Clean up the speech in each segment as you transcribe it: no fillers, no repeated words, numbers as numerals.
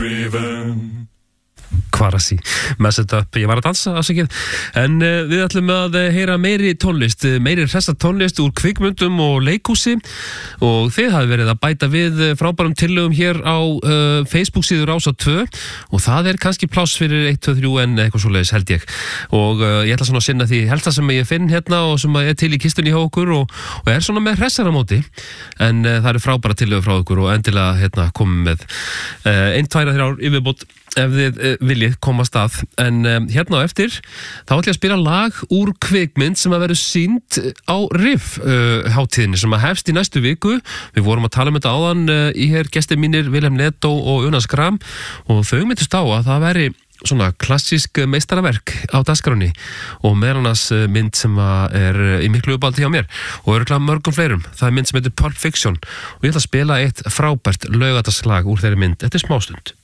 driven. Kvarasi, mess it up. Ég var að dansa, afsakið. En við ætlum að heyra meiri tónlist, meiri hressa tónlist úr kvikmyndum og leikhúsi og þið hafi verið að bæta við frábærum tillögum hér á Facebook-síður Rás 2 og það kannski pláss fyrir 1, 2, 3 en eitthvað svoleiðis held ég og ég ætla svona að sinna því helsta sem ég finn hérna og sem til í kistunni hjá okkur og svona með hressara móti en það eru frábæra tillögur frá okkur og endilega hérna komum með 1, 2, 3 yfirbót ef þið viljið komast að en hérna á eftir þá ætla ég að spila lag úr kvikmynd sem að vera sýnd á RIF hátíðinni sem að hefst í næstu viku við vorum að tala þetta áðan í hér gestir mínir Vilhelm Netto og Jonas Gram og þau myndust á að það veri svona klassísk meistaraverk á dagskránni og meðal annars mynd sem í miklu uppáldi hjá mér og örugglega mörgum fleirum það mynd sem heitir Pulp Fiction og ég ætla að spila eitt frábært laugardagslag úr þeirri mynd eftir smástund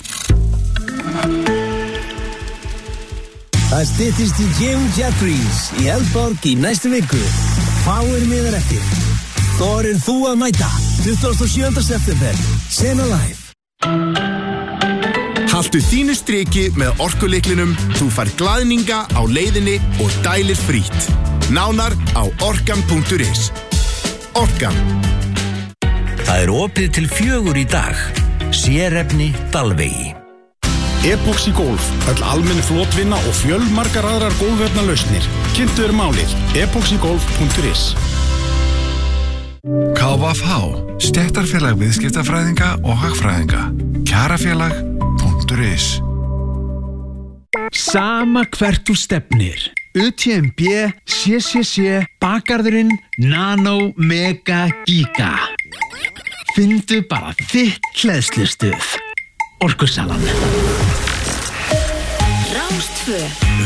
Það styttist í Jim Jeffries í Eldborg í næstu viku. Fáir miðar eftir. Þorir þú að mæta? 27. september. Sena Live. Haltu þínu striki með orkulyklinum. Þú fær glaðninga á leiðinni og dælir frítt. Nánar á orkan.is. Orkan. Það opið til 4 í dag. Sérefni Dalvegi. Epoxy Golf, öll almenni flotvinna og fjölmargar aðrar gólfefna lausnir. Kynntu málið, epoxygolf.is. KVF, stéttarfélag viðskiptafræðinga og hagfræðinga. Kjarafélag.is. Sama hvert þú stefnir. UTMB, CCC, Bakarðurinn, Nano, Mega, Giga. Findu bara þitt hleðslustuð. Orkusalan. Rás 2